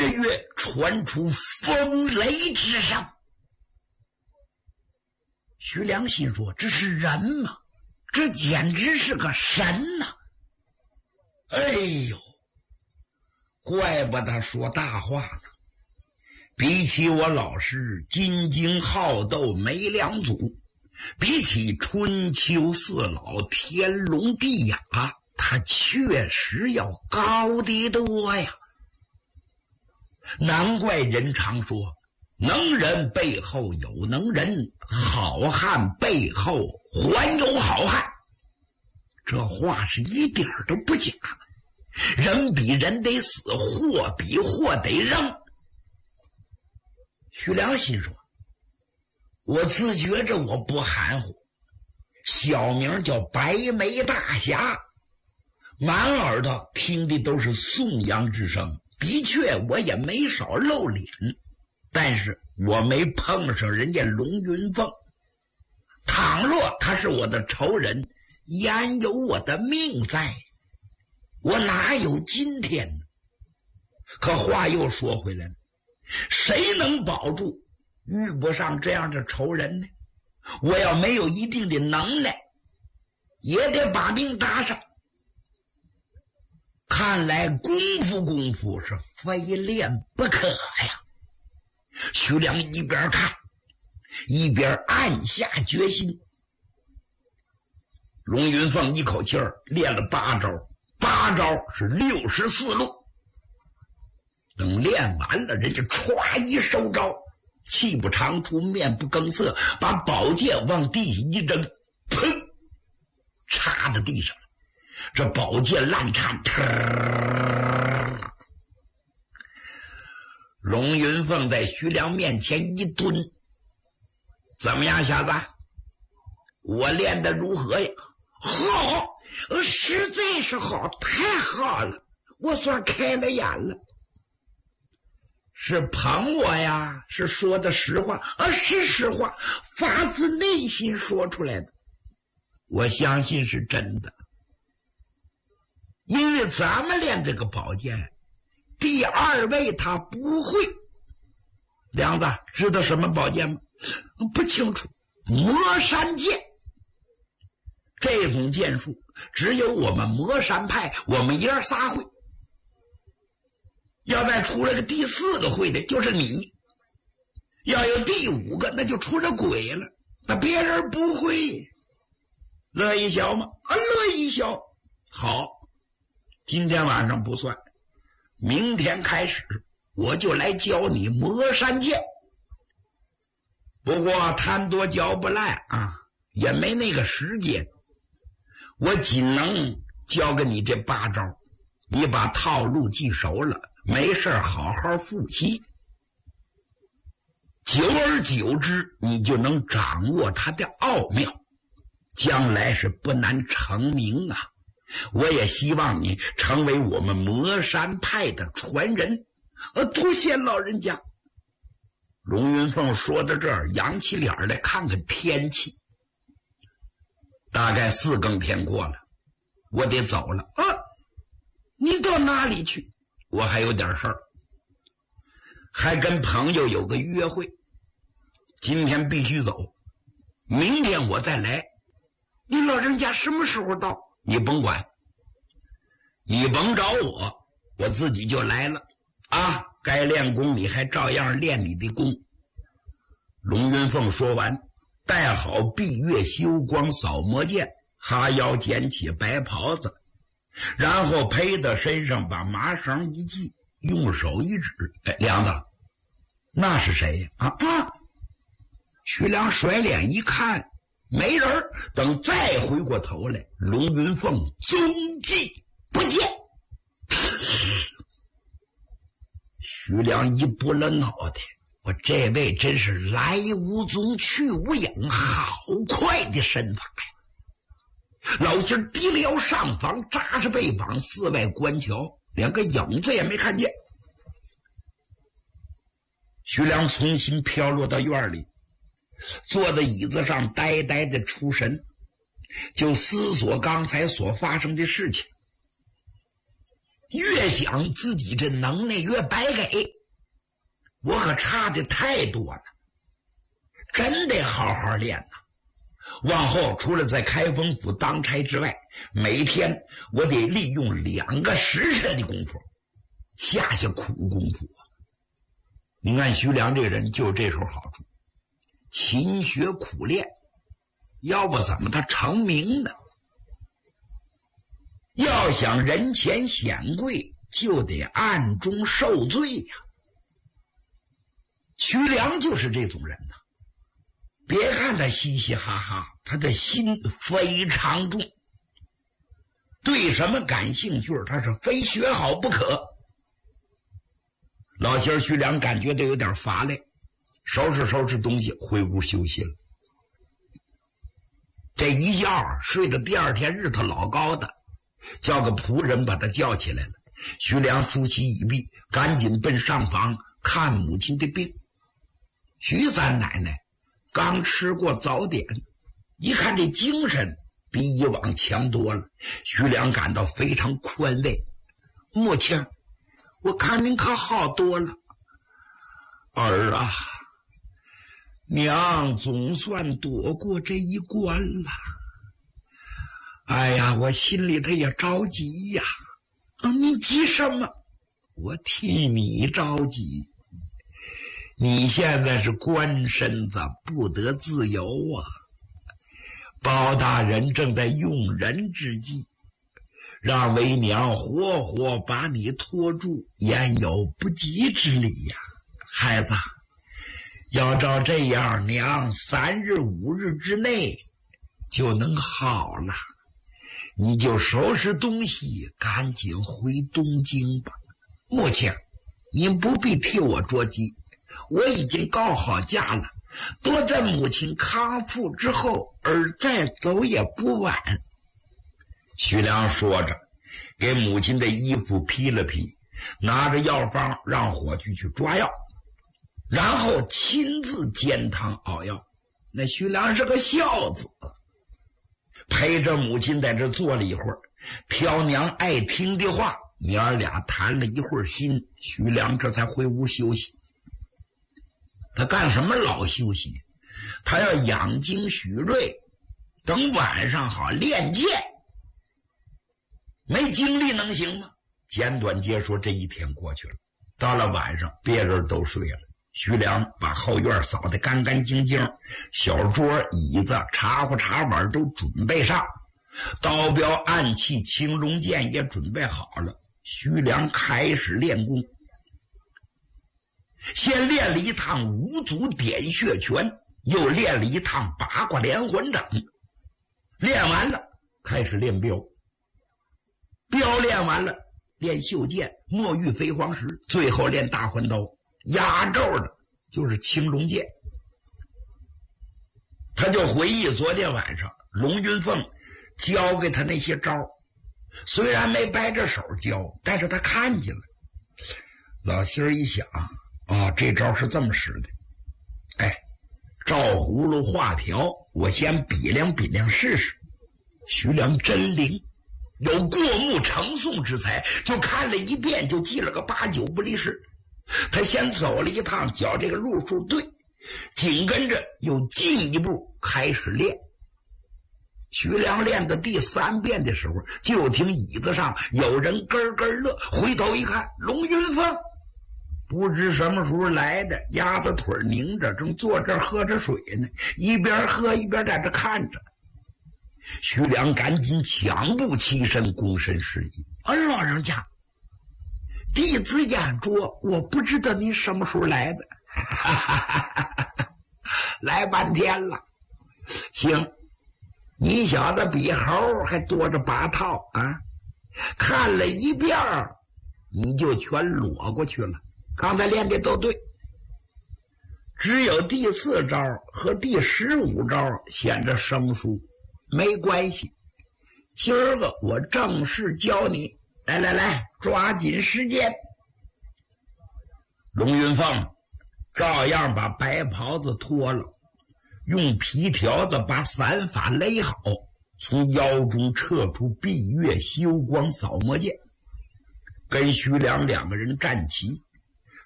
跃跃传出风雷之声。徐良心说，这是人吗？这简直是个神呐！哎呦，怪不得说大话呢。比起我老师金睛好斗没两祖，比起春秋四老天龙地雅，他确实要高得多呀。难怪人常说，能人背后有能人，好汉背后还有好汉。这话是一点都不假。人比人得死，货比货得扔。徐良心说，我自觉着我不含糊，小名叫白眉大侠，满耳朵听的都是颂扬之声。的确我也没少露脸，但是我没碰上人家龙云凤。倘若他是我的仇人，焉有我的命在？我哪有今天呢？可话又说回来了，谁能保住遇不上这样的仇人呢？我要没有一定的能耐，也得把命搭上。看来功夫是非练不可呀。徐良一边看一边暗下决心。龙云凤一口气儿练了8招，8招是64路。等练完了，人家歘一收招，气不长出，面不更色，把宝剑往地下一扔，砰，插在地上了。这宝剑烂颤，龙云凤在徐良面前一蹲，怎么样，小子？我练得如何呀？好，实在是好，太好了，我算开了眼了。是捧我呀？是说的实话？是实话，发自内心说出来的。我相信是真的，因为咱们练这个宝剑，第二位他不会。梁子知道什么宝剑吗？不清楚。魔山剑，这种剑术只有我们魔山派，我们爷仨会。要再出了个第4个会的，就是你。要有第5个，那就出了鬼了。那别人不会，乐意小吗？乐意小。好，今天晚上不算，明天开始我就来教你魔山剑。不过贪多教不赖啊，也没那个时间。我仅能教给你这8招，你把套路记熟了，没事好好复习。久而久之，你就能掌握它的奥妙，将来是不难成名啊。我也希望你成为我们魔山派的传人。多谢老人家。龙云凤说到这儿，扬起脸来看看天气，大概4更天过了，我得走了。你到哪里去？我还有点事儿，还跟朋友有个约会，今天必须走，明天我再来。你老人家什么时候到？你甭管，你甭找我，我自己就来了啊！该练功你还照样练你的功。龙云凤说完，带好闭月休光扫魔剑，哈腰捡起白袍子，然后披到身上，把麻绳一系，用手一指：梁子，那是谁呀？徐良甩脸一看，没人。等再回过头来，龙云凤踪迹不见。徐良一拨了脑袋，我这位真是来无踪去无影，好快的身法呀！老心低了腰上房，扎着背膀，四外观瞧，连个影子也没看见。徐良重新飘落到院里，坐在椅子上呆呆的出神，就思索刚才所发生的事情。 越想自己这能耐越白给，我可差的太多了，真得好好练呐。往后除了在开封府当差之外，每天我得利用2个时辰的功夫下苦功夫。你看徐良这个人就这手好处，勤学苦练，要不怎么他成名呢？要想人前显贵，就得暗中受罪呀。徐良就是这种人呐。别看他嘻嘻哈哈，他的心非常重，对什么感兴趣他是非学好不可。老仙徐良感觉到有点乏累，收拾东西回屋休息了。这一觉睡到第2天日头老高的，叫个仆人把他叫起来了。徐良梳洗已毕，赶紧奔上房看母亲的病。徐三奶奶刚吃过早点，一看这精神比以往强多了，徐良感到非常宽慰。母亲，我看您可好多了。儿啊，娘总算躲过这一关了。哎呀，我心里头也着急呀。你急什么？我替你着急。你现在是官身子，不得自由啊！包大人正在用人之际，让为娘活活把你拖住，焉有不及之理呀！孩子，要照这样，娘3日5日之内就能好了。你就收拾东西，赶紧回东京吧。母亲，您不必替我着急，我已经告好假了，多在母亲康复之后，儿再走也不晚。徐良说着，给母亲的衣服披了披，拿着药方让伙计去抓药，然后亲自煎汤熬药。那徐良是个孝子，陪着母亲在这坐了一会儿，挑娘爱听的话，娘俩谈了一会儿心，徐良这才回屋休息。他干什么老休息？他要养精蓄锐，等晚上好练剑。没精力能行吗？简短截说，这一天过去了，到了晚上别人都睡了，徐良把后院扫得干干净净，小桌椅子茶壶茶碗都准备上，刀镖暗器青龙剑也准备好了。徐良开始练功，先练了一趟五祖点穴拳，又练了一趟八卦连环掌。练完了开始练镖，镖练完了练袖剑、墨玉飞黄石，最后练大环刀，压轴的就是青龙剑。他就回忆昨天晚上龙云凤教给他那些招，虽然没掰着手教，但是他看见了。老心儿一想，这招是这么使的，照葫芦画瓢，我先比量比量试试。徐良真灵，有过目成诵之才，就看了一遍就记了个8、9不离十。他先走了一趟，脚这个路数对，紧跟着又进一步开始练。徐良练到第3遍的时候，就听椅子上有人咯咯乐，回头一看，龙云凤不知什么时候来的，鸭子腿拧着，正坐这儿喝着水呢，一边喝一边在这看着。徐良赶紧抢步起身，躬身示意：“老人家，弟子眼拙，我不知道您什么时候来的。”来半天了。行，你小子比猴还多着8套啊！看了一遍你就全裸过去了。刚才练的都对，只有第4招和第15招显着生疏。没关系，今儿个我正式教你，来，抓紧时间。龙云凤照样把白袍子脱了，用皮条子把散发勒好，从腰中撤出闭月休光扫魔剑， 跟徐良两个人站起，